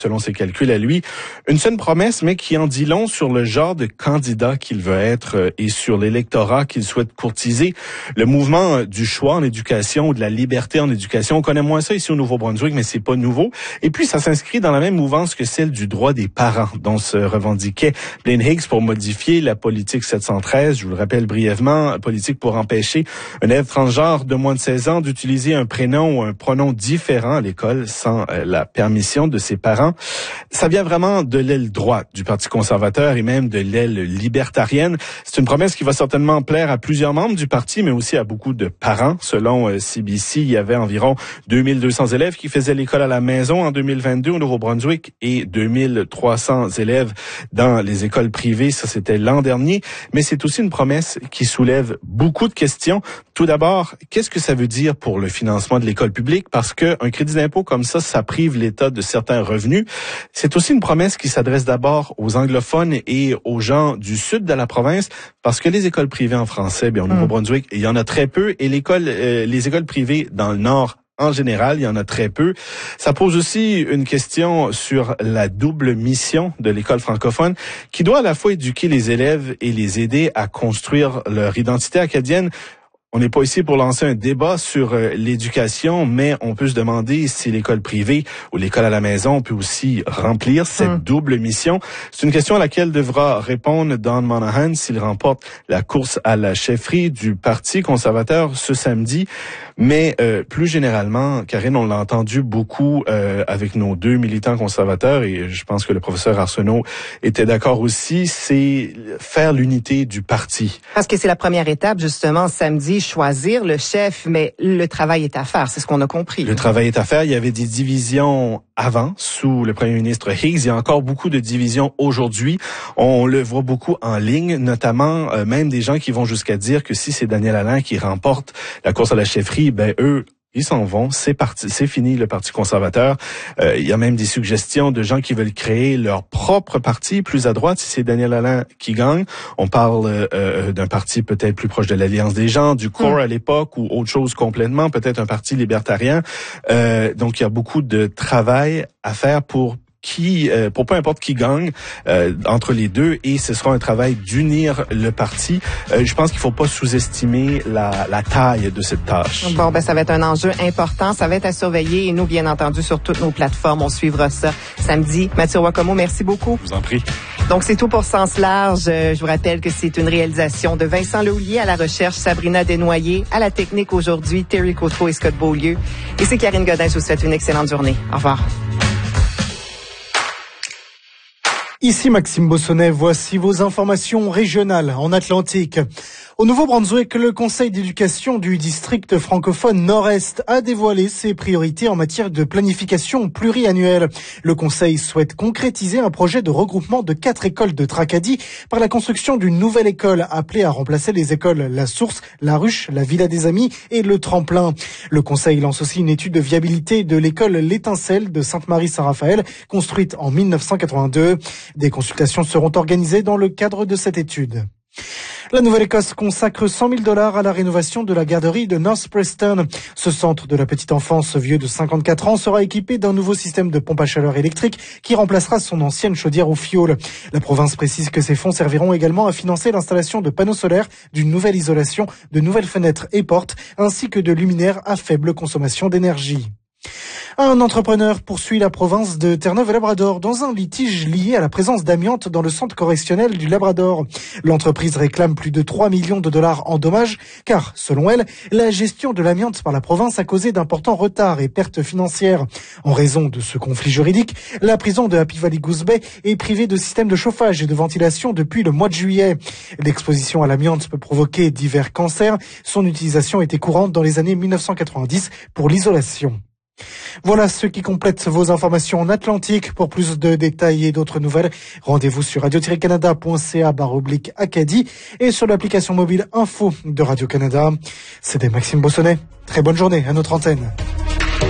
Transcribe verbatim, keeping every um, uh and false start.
selon ses calculs à lui. Une seule promesse, mais qui en dit long sur le genre de candidat qu'il veut être et sur l'électorat qu'il souhaite courtiser. Le mouvement du choix en éducation ou de la liberté en éducation, on connaît moins ça ici au Nouveau-Brunswick, mais c'est pas nouveau. Et puis, ça s'inscrit dans la même mouvance que celle du droit des parents, dont se revendiquait Blaine Higgs pour modifier la politique sept cent treize. Je vous le rappelle brièvement, politique pour empêcher un élève transgenre de moins de seize ans d'utiliser un prénom ou un pronom différent à l'école sans euh, la permission de ses parents. Ça vient vraiment de l'aile droite du Parti conservateur et même de l'aile libertarienne. C'est une promesse qui va certainement plaire à plusieurs membres du parti, mais aussi à beaucoup de parents. Selon euh, C B C, il y avait environ deux mille deux cents élèves qui faisaient l'école à la maison en deux mille vingt-deux au Nouveau-Brunswick et deux mille trois cents élèves dans les écoles privées. Ça, c'était l'an dernier. Mais c'est aussi une promesse qui soulève beaucoup de questions. Tout d'abord, qu'est-ce que ça veut dire pour le financement de l'école publique? Parce qu'un crédit d'impôt comme ça, ça prive l'État de certains revenus. C'est aussi une promesse qui s'adresse d'abord aux anglophones et aux gens du sud de la province, parce que les écoles privées en français, bien au Nouveau-Brunswick, il y en a très peu, et l'école, euh, les écoles privées dans le nord, en général, il y en a très peu. Ça pose aussi une question sur la double mission de l'école francophone, qui doit à la fois éduquer les élèves et les aider à construire leur identité acadienne. On n'est pas ici pour lancer un débat sur euh, l'éducation, mais on peut se demander si l'école privée ou l'école à la maison peut aussi remplir cette mmh. double mission. C'est une question à laquelle devra répondre Don Monahan s'il remporte la course à la chefferie du Parti conservateur ce samedi. Mais euh, plus généralement, Karine, on l'a entendu beaucoup euh, avec nos deux militants conservateurs, et je pense que le professeur Arsenault était d'accord aussi, c'est faire l'unité du parti. Parce que c'est la première étape, justement, samedi, choisir le chef, mais le travail est à faire, c'est ce qu'on a compris. Le travail est à faire. Il y avait des divisions avant, sous le premier ministre Higgs. Il y a encore beaucoup de divisions aujourd'hui. On le voit beaucoup en ligne, notamment euh, même des gens qui vont jusqu'à dire que si c'est Daniel Allain qui remporte la course à la chefferie, ben eux, ils s'en vont, c'est parti, c'est fini le Parti conservateur. Euh, il y a même des suggestions de gens qui veulent créer leur propre parti plus à droite si c'est Daniel Allain qui gagne. On parle euh, d'un parti peut-être plus proche de l'Alliance des gens, du C O R à l'époque, ou autre chose complètement, peut-être un parti libertarien. Euh, donc il y a beaucoup de travail à faire pour qui, euh, pour peu importe qui gagne euh, entre les deux, et ce sera un travail d'unir le parti. Euh, je pense qu'il faut pas sous-estimer la, la taille de cette tâche. Bon, ben ça va être un enjeu important, ça va être à surveiller, et nous, bien entendu, sur toutes nos plateformes, on suivra ça samedi. Mathieu Wacomo, merci beaucoup. Je vous en prie. Donc, c'est tout pour Sens Large. Je vous rappelle que c'est une réalisation de Vincent Lehouillier à la recherche, Sabrina Desnoyers à la technique aujourd'hui, Terry Cotreau et Scott Beaulieu. Et c'est Karine Godin, je vous souhaite une excellente journée. Au revoir. Ici Maxime Bossonnet, voici vos informations régionales en Atlantique. Au Nouveau-Brunswick, le Conseil d'éducation du district francophone Nord-Est a dévoilé ses priorités en matière de planification pluriannuelle. Le Conseil souhaite concrétiser un projet de regroupement de quatre écoles de Tracadie par la construction d'une nouvelle école appelée à remplacer les écoles La Source, La Ruche, la Villa des Amis et le Tremplin. Le Conseil lance aussi une étude de viabilité de l'école L'Étincelle de Sainte-Marie-Saint-Raphaël, construite en mille neuf cent quatre-vingt-deux. Des consultations seront organisées dans le cadre de cette étude. La Nouvelle-Écosse consacre cent mille dollars à la rénovation de la garderie de North Preston. Ce centre de la petite enfance vieux de cinquante-quatre ans sera équipé d'un nouveau système de pompe à chaleur électrique qui remplacera son ancienne chaudière au fioul. La province précise que ces fonds serviront également à financer l'installation de panneaux solaires, d'une nouvelle isolation, de nouvelles fenêtres et portes, ainsi que de luminaires à faible consommation d'énergie. Un entrepreneur poursuit la province de Terre-Neuve-et-Labrador dans un litige lié à la présence d'amiante dans le centre correctionnel du Labrador. L'entreprise réclame plus de trois millions de dollars en dommages car, selon elle, la gestion de l'amiante par la province a causé d'importants retards et pertes financières. En raison de ce conflit juridique, la prison de Happy Valley Goose Bay est privée de système de chauffage et de ventilation depuis le mois de juillet. L'exposition à l'amiante peut provoquer divers cancers. Son utilisation était courante dans les années mille neuf cent quatre-vingt-dix pour l'isolation. Voilà ce qui complète vos informations en Atlantique. Pour plus de détails et d'autres nouvelles, rendez-vous sur radio tiret canada point c a barre oblique Acadie et sur l'application mobile Info de Radio-Canada. C'était Maxime Bossonnet. Très bonne journée à notre antenne.